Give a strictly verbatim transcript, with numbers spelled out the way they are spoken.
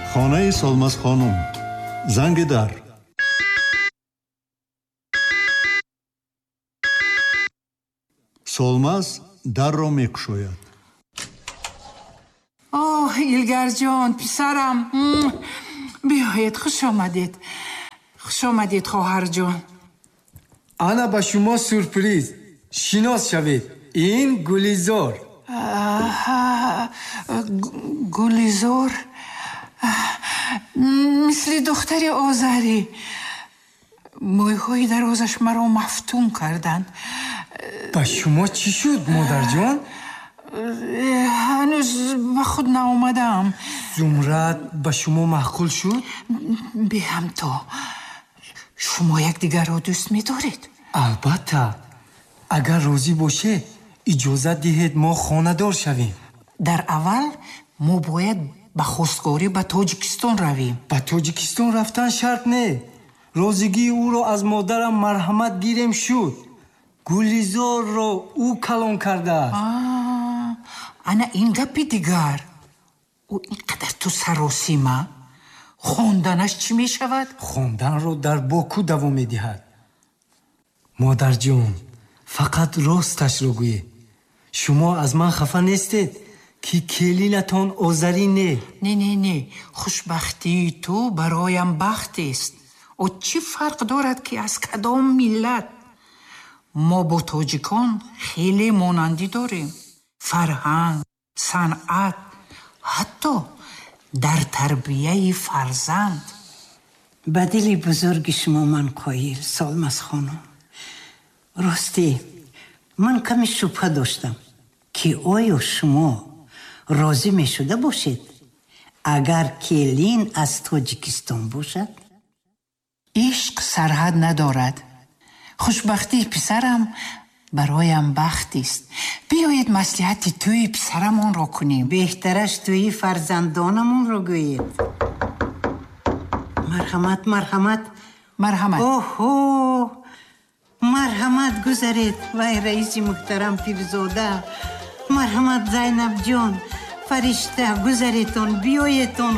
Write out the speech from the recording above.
хонаи Солмаз хонум. занги дар. солмаз дарро мекушояд. اوه ایلگر جان پسرم بیایید خوش آمدید خوش آمدید خواهر جان. انا با شما سورپریز شناس شوید. این گلیزار. گلیزار مثل دختر آذری. مویهای درازش مرا مفتون کردند. با شما چی شد مادر جان؟ هنوز به خود ناآمدم. زمرد به شما معقول شد؟ به هم تو شما یکدیگر را دوست می‌دارید؟ البته. اگر راضی باشه اجازه دهید ما خانه‌دار شویم. در اول ما باید به خواستگاری به تاجیکستان رویم. به تاجیکستان رفتن شرط نه. رازیگی او را از مادرم مرحمت گیریم شد. گلیزار را او کلان کرده است. انا این گپی دیگر. او اینقدر تو سراسیمه. خواندنش چی می شود؟ خواندن را در باکو دوام می دهد. مادر جان فقط راستش را گویید. شما از من خفه نیستید که کلینتان آذری نه. نه نه نه خوشبختی تو برایم بخت است. او چی فرق دارد که از کدام ملت؟ ما با تاجیکان خیلی مانندی داریم. فرهنگ، صنعت، حتی در تربیه فرزند. به دل بزرگ شما من قایل سالمز خانم. راستی من کمی شبهه داشتم که آیا شما راضی می شده باشید اگر کلین از تاجیکستان باشد؟ عشق سرحد ندارد. خوشبختی پسرم برایم بخت است. بیایید مصلحت توی پسرمون را کنیم. بهترش توی فرزندانمون را گویید. مرحمت مرحمت مرحمت. اوهو مرحمت گذارید وای رئیس محترم پیرزاده. مرحمت زینب جان فرشته گذاریتون بیایتون